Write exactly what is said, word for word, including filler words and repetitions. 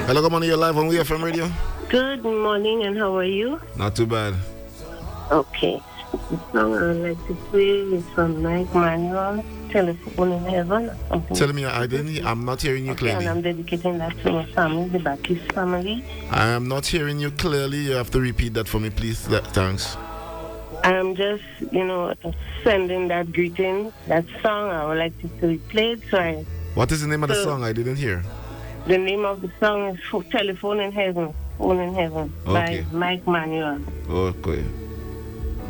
Hello, good morning. You're live on W F M Radio. Good morning, and how are you? Not too bad. Okay. The song I would like to play is from Mike Manuel, Telephone in Heaven. Tell me, I didn't. I'm not hearing you Okay, clearly. and I'm dedicating that to my family, the Bakis family. I am not hearing you clearly. You have to repeat that for me, please. That, thanks. I'm just, you know, sending that greeting, that song. I would like to see it played. So I, What is the name of the So- song? I didn't hear. the name of the song is Telephone in Heaven, Phone in Heaven, Okay. by Mike Manuel. Okay.